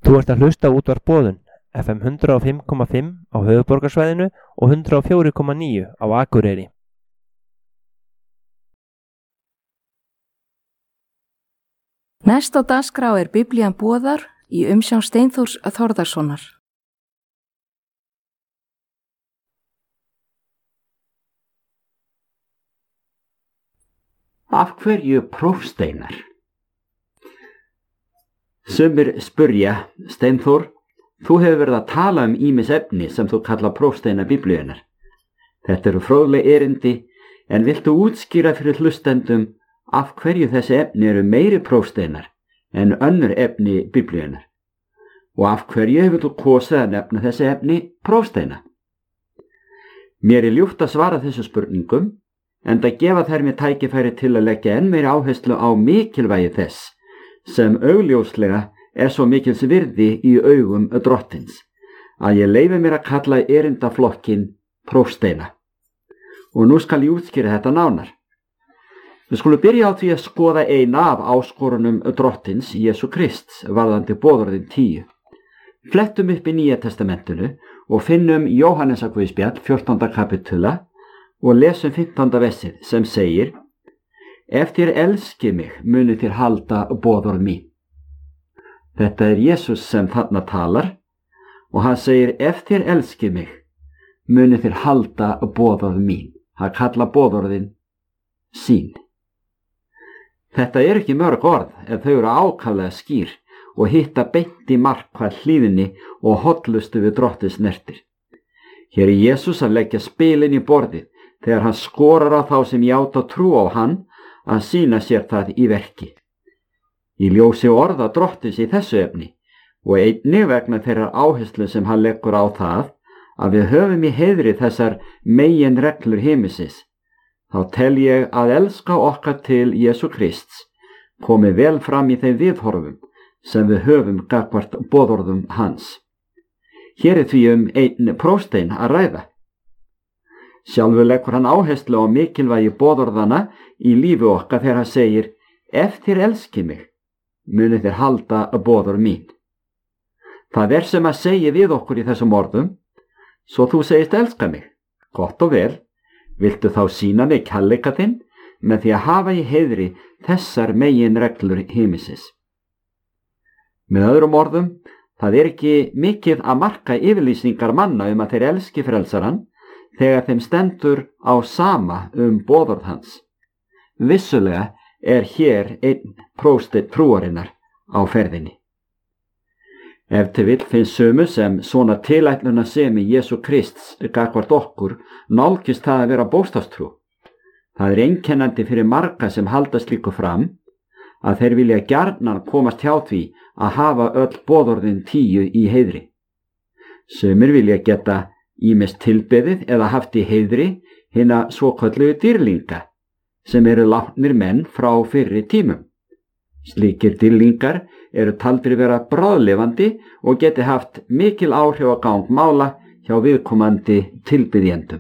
Þú ert að hlusta á Útvarp Boðun, FM 105,5 á höfuðborgarsvæðinu og 104,9 á Akureyri. Næst á dagskrá Biblían boðar í umsjón Steinþórs Þórðarsonar. Af hverju prófsteinar? Sumir spurja, Steinþór, þú hefur verið að tala ýmis efni sem þú kalla prófsteina Biblíunnar. Þetta eru fróðleg erindi, en viltu útskýra fyrir hlustendum af hverju þessi efni eru meiri prófsteinar en önnur efni Biblíunnar? Og af hverju hefur þú kosið að nefna þessi efni prófsteina? Mér er ljúft að svara þessu spurningum, enda gefa þær mér tækifæri til að leggja enn meiri áherslu á mikilvægi þess, sem augljóslega er svo mikils virði í augum Drottins, að ég leyfi mér að kalla erindaflokkin prófsteina. Og nú skal ég útskýra þetta nánar. Við skulum byrja á því að skoða eina af áskorunum Drottins, Jesú Krists, varðandi boðorðin 10. Flettum upp í Nýja testamentinu og finnum Jóhannesarguðspjall 14. kapitula og lesum 15. versið sem segir: Ef þér elskið mig, munið þér halda boðorð mín. Þetta er Jesús sem þarna talar og hann segir: Ef þér elskið mig, munið þér halda boðorð mín. Hann kalla boðorðin sín. Þetta er ekki mörg orð ef þau eru ákaflega skýr og hitta beint í mark hvað hlýðinni og hollustu við Drottins snertir. Hér er Jesús að leggja spilin í borðið þegar hann skorar á þá sem játa trú á hann að sýna sér það í verki. Í ljósi orða Drottins í þessu efni og einnig vegna þeirrar áherslu sem hann leggur á það að við höfum í heiðri þessar megin reglur himinsins, þá tel ég að elska okkar til Jesú Krists komi vel fram í þeim viðhorfum sem við höfum gagnvart boðorðum hans. Hér er því einn prófstein að ræða. Sjálfur leggur hann áherslu á mikilvægi boðorðana í lífi okkar þegar hann segir: Ef þér elskið mig, munið þér halda boðorð mín. Það er sem að segja við okkur í þessum orðum: Svo þú segist elska mig, gott og vel, viltu þá sýna mig kærleika þinn með því að hafa í heiðri þessar megin reglur himinsins. Með öðrum orðum, það er ekki mikið að marka yfirlýsingar manna að þeir elski frelsarann þegar þeim stendur á sama boðorð hans. Vissulega er hér einn prófsteinn trúarinnar á ferðinni. Ef til vill finnst sömu sem svona tilætluna semi Jesú Krists gagnvart okkur nálgist það að vera bókstafstrú. Það er einkennandi fyrir marga sem halda slíku fram að þeir vilja gjarnan komast hjá því að hafa öll boðorðin 10 í heiðri. Sumir vilja geta ýmist tilbeðið eða haft í heiðri hina svokölluðu dýrlinga sem eru látnir menn frá fyrri tímum. Slíkir dýrlingar eru taldir vera bráðlifandi og geti haft mikil áhrif á gang mála hjá viðkomandi tilbeðjendum.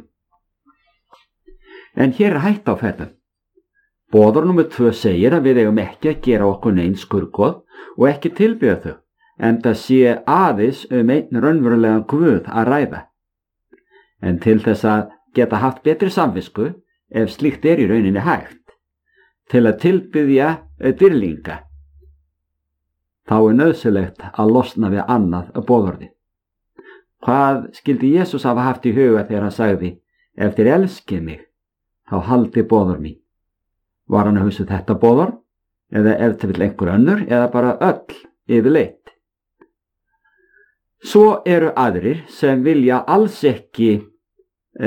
En hér er hætta á ferðum. Boðorð númer 2 segir að við eigum ekki að gera okkur nein skurgoð og ekki tilbeða þau, enda sé aðeins einn raunverulegan Guð að ræða. En til þess að geta haft betri samvisku, ef slíkt er í rauninni hægt, til að tilbiðja dýrlinga, þá er nauðsynlegt að losna við annað boðorði. Hvað skildi Jesús hafa haft í huga þegar hann sagði: Ef þér elskið mig, þá haldi boðorð mín? Var hann að hugsa þetta boðorð, eða ef til vill einhver önnur, eða bara öll yfirleitt? Svo eru aðrir sem vilja alls ekki